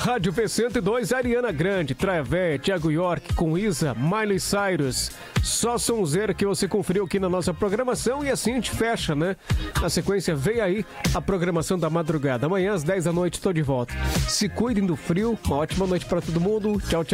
Rádio P102, Ariana Grande, Travé, Thiago York com Isa, Miley Cyrus. Só sonzeira que você conferiu aqui na nossa programação e assim a gente fecha, né? Na sequência, vem aí a programação da madrugada. Amanhã às 10 da noite estou de volta. Se cuidem do frio, uma ótima noite para todo mundo. Tchau, tchau.